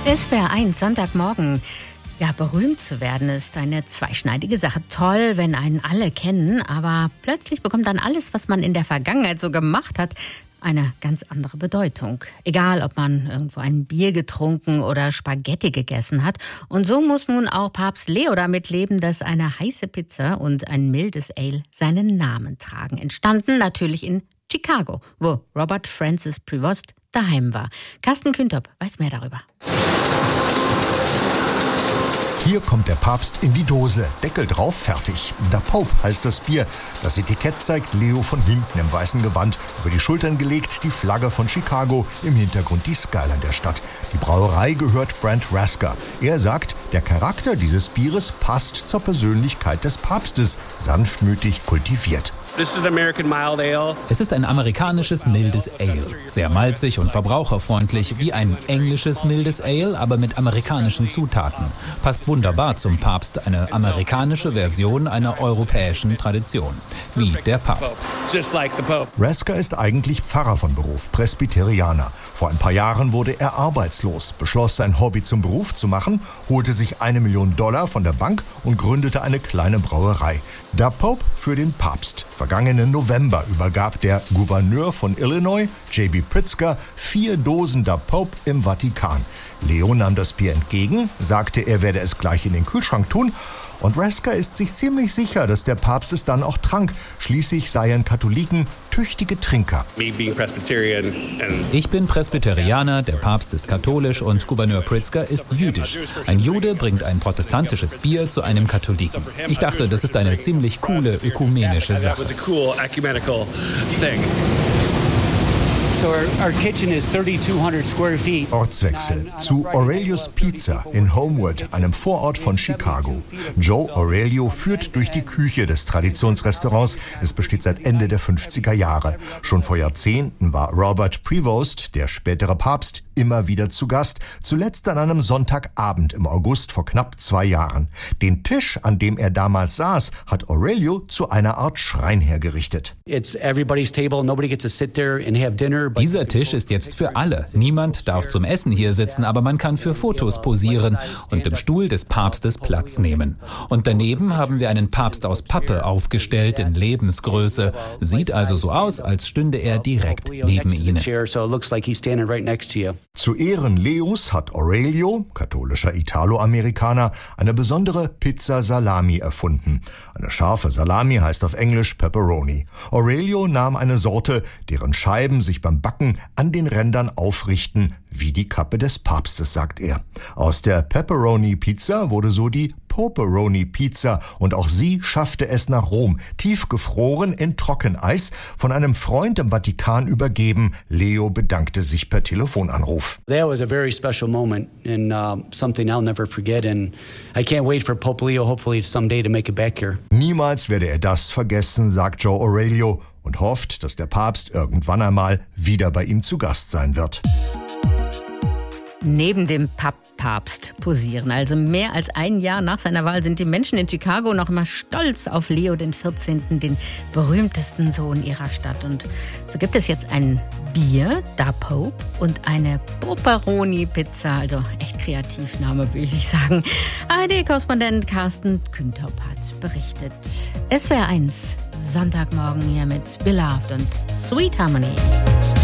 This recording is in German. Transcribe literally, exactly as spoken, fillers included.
S W R eins, Sonntagmorgen. Ja, berühmt zu werden ist eine zweischneidige Sache. Toll, wenn einen alle kennen, aber plötzlich bekommt dann alles, was man in der Vergangenheit so gemacht hat, eine ganz andere Bedeutung. Egal, ob man irgendwo ein Bier getrunken oder Spaghetti gegessen hat. Und so muss nun auch Papst Leo damit leben, dass eine heiße Pizza und ein mildes Ale seinen Namen tragen. Entstanden natürlich in Chicago, wo Robert Francis Prevost daheim war. Carsten Küntop weiß mehr darüber. Hier kommt der Papst in die Dose, Deckel drauf, fertig. Der Pope heißt das Bier. Das Etikett zeigt Leo von hinten im weißen Gewand. Über die Schultern gelegt die Flagge von Chicago, im Hintergrund die Skyline der Stadt. Die Brauerei gehört Brent Rasker. Er sagt, der Charakter dieses Bieres passt zur Persönlichkeit des Papstes, sanftmütig kultiviert. Es ist ein amerikanisches mildes Ale. Sehr malzig und verbraucherfreundlich, wie ein englisches mildes Ale, aber mit amerikanischen Zutaten. Passt wunderbar zum Papst, eine amerikanische Version einer europäischen Tradition. Wie der Papst. Rasker ist eigentlich Pfarrer von Beruf, Presbyterianer. Vor ein paar Jahren wurde er arbeitslos, beschloss sein Hobby zum Beruf zu machen, holte sich eine Million Dollar von der Bank und gründete eine kleine Brauerei. Der Pope für den Papst. Vergangenen November übergab der Gouverneur von Illinois, J B Pritzker, vier Dosen der Pope im Vatikan. Leo nahm das Bier entgegen, sagte, er werde es gleich in den Kühlschrank tun. Und Rasker ist sich ziemlich sicher, dass der Papst es dann auch trank. Schließlich seien Katholiken tüchtige Trinker. Ich bin Presbyterianer, der Papst ist katholisch und Gouverneur Pritzker ist jüdisch. Ein Jude bringt ein protestantisches Bier zu einem Katholiken. Ich dachte, das ist eine ziemlich coole ökumenische Sache. Ortswechsel zu Aurelio's Pizza in Homewood, einem Vorort von Chicago. Joe Aurelio führt durch die Küche des Traditionsrestaurants. Es besteht seit Ende der fünfziger Jahre. Schon vor Jahrzehnten war Robert Prevost, der spätere Papst, immer wieder zu Gast. Zuletzt an einem Sonntagabend im August vor knapp zwei Jahren. Den Tisch, an dem er damals saß, hat Aurelio zu einer Art Schrein hergerichtet. It's everybody's table. Nobody gets to sit there and have dinner. Dieser Tisch ist jetzt für alle. Niemand darf zum Essen hier sitzen, aber man kann für Fotos posieren und im Stuhl des Papstes Platz nehmen. Und daneben haben wir einen Papst aus Pappe aufgestellt in Lebensgröße. Sieht also so aus, als stünde er direkt neben Ihnen. Zu Ehren Leos hat Aurelio, katholischer Italo-Amerikaner, eine besondere Pizza Salami erfunden. Eine scharfe Salami heißt auf Englisch Pepperoni. Aurelio nahm eine Sorte, deren Scheiben sich beim Backen an den Rändern aufrichten, wie die Kappe des Papstes, sagt er. Aus der Pepperoni-Pizza wurde so die Poperoni-Pizza und auch sie schaffte es nach Rom, tiefgefroren in Trockeneis, von einem Freund im Vatikan übergeben. Leo bedankte sich per Telefonanruf. That was a very special moment and uh, something I'll never forget and I can't wait for Pope Leo hopefully someday to make it back here. Niemals werde er das vergessen, sagt Joe Aurelio und hofft, dass der Papst irgendwann einmal wieder bei ihm zu Gast sein wird. Neben dem Papst posieren. Also mehr als ein Jahr nach seiner Wahl sind die Menschen in Chicago noch immer stolz auf Leo den vierzehnten., den berühmtesten Sohn ihrer Stadt. Und so gibt es jetzt ein Bier, Da Pope, und eine Pepperoni-Pizza. Also echt Kreativname, würde ich sagen. A R D-Korrespondent Carsten Küntop hat berichtet. S W R eins, Sonntagmorgen hier mit Beloved und Sweet Harmony.